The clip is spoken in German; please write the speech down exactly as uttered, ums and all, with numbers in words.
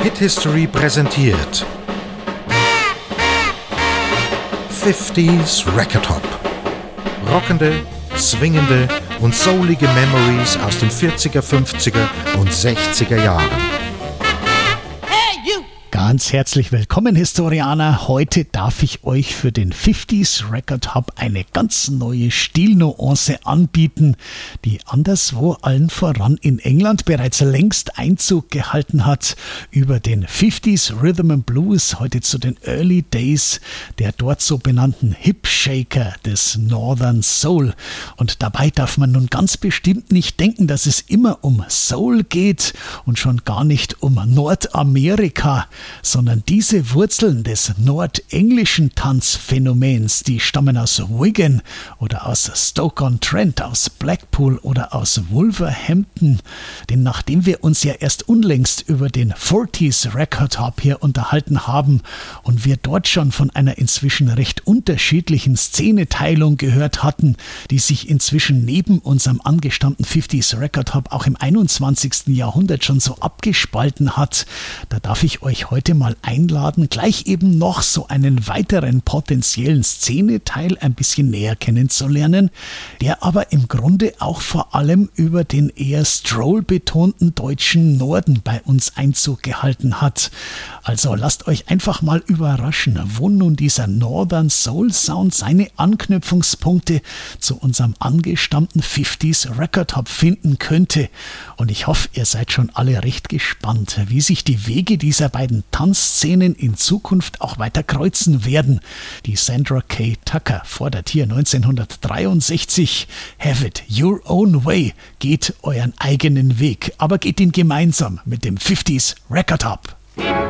Hit History präsentiert fünfziger Record Hop. Rockende, swingende und soulige Memories aus den vierziger, fünfziger und sechziger Jahren. Ganz herzlich willkommen, Historianer. Heute darf ich euch für den fünfziger Record Hub eine ganz neue Stilnuance anbieten, die anderswo allen voran in England bereits längst Einzug gehalten hat. Über den fünfziger Rhythm and Blues, heute zu den Early Days der dort so benannten Hip Shaker des Northern Soul. Und dabei darf man nun ganz bestimmt nicht denken, dass es immer um Soul geht und schon gar nicht um Nordamerika, sondern diese Wurzeln des nordenglischen Tanzphänomens, die stammen aus Wigan oder aus Stoke-on-Trent, aus Blackpool oder aus Wolverhampton. Denn nachdem wir uns ja erst unlängst über den vierziger Record Hub hier unterhalten haben und wir dort schon von einer inzwischen recht unterschiedlichen Szeneteilung gehört hatten, die sich inzwischen neben unserem angestammten fünfziger Record Hub auch im einundzwanzigsten Jahrhundert schon so abgespalten hat, da darf ich euch heute mal einladen, gleich eben noch so einen weiteren potenziellen Szeneteil ein bisschen näher kennenzulernen, der aber im Grunde auch vor allem über den eher Stroll-betonten deutschen Norden bei uns Einzug gehalten hat. Also lasst euch einfach mal überraschen, wo nun dieser Northern Soul Sound seine Anknüpfungspunkte zu unserem angestammten fünfziger Record Hub finden könnte. Und ich hoffe, ihr seid schon alle recht gespannt, wie sich die Wege dieser beiden Tanzszenen in Zukunft auch weiter kreuzen werden. Die Sandra Kay Tucker fordert hier neunzehnhundertdreiundsechzig: Have it your own way, geht euren eigenen Weg, aber geht ihn gemeinsam mit dem fünfziger Record Hub.